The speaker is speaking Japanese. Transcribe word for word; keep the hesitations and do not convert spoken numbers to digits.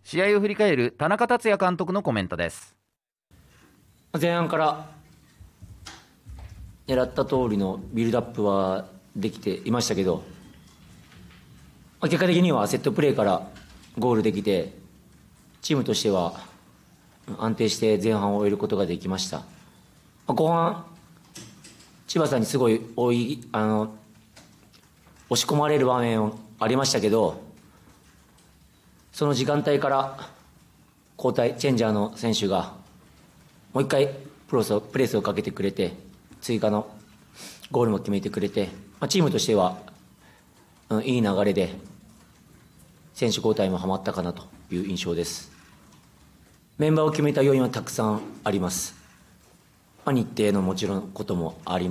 試合を振り返る田中達也監督のコメントです。 前半から狙った通りのビルドアップはできていましたけど、結果的にはセットプレーからゴールできて、チームとしては安定して前半を終えることができました。後半、千葉さんにすごい追いあの押し込まれる場面ありましたけど、その時間帯から交代、チェンジャーの選手がもう一回プレスをプレスをかけてくれて、追加のゴールも決めてくれて、まあ、チームとしては、うん、いい流れで選手交代もはまったかなという印象です。メンバーを決めた要因はたくさんあります。まあ、日程のもちろんこともあります。